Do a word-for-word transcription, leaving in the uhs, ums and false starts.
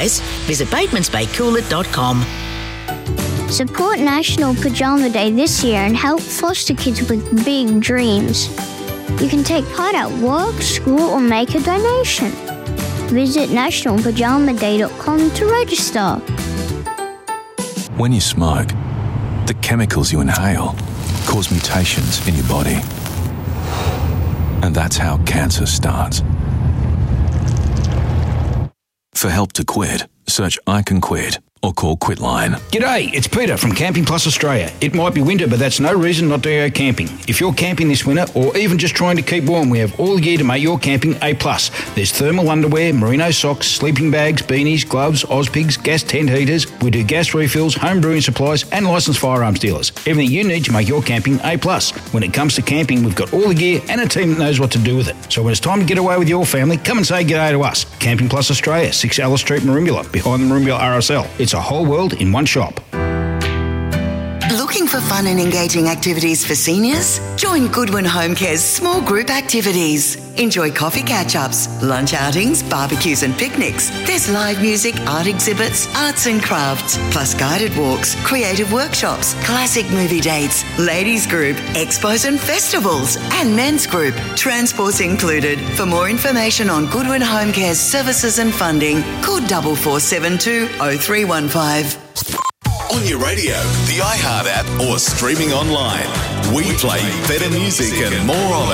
Visit batemans bay coolit dot com. Support National Pajama Day this year and help foster kids with big dreams. You can take part at work, school, or make a donation. Visit national pajama day dot com to register. When you smoke, the chemicals you inhale cause mutations in your body. And that's how cancer starts. For help to quit, search I Can Quit or call Quitline. G'day, it's Peter from Camping Plus Australia. It might be winter, but that's no reason not to go camping. If you're camping this winter or even just trying to keep warm, we have all the gear to make your camping A plus. There's thermal underwear, merino socks, sleeping bags, beanies, gloves, Ozpigs, gas tent heaters. We do gas refills, home brewing supplies and licensed firearms dealers. Everything you need to make your camping A plus. When it comes to camping, we've got all the gear and a team that knows what to do with it. So when it's time to get away with your family, come and say g'day to us. Camping Plus Australia, six Alice Street, Merimbula, behind the Merimbula R S L. It's a whole world in one shop. Looking for fun and engaging activities for seniors? Join Goodwin Home Care's small group activities. Enjoy coffee catch-ups, lunch outings, barbecues and picnics. There's live music, art exhibits, arts and crafts, plus guided walks, creative workshops, classic movie dates, ladies group, expos and festivals, and men's group. Transport's included. For more information on Goodwin Home Care's services and funding, call four four seven two oh three one five. On your radio, the iHeart app, or streaming online. We play better music and more of it.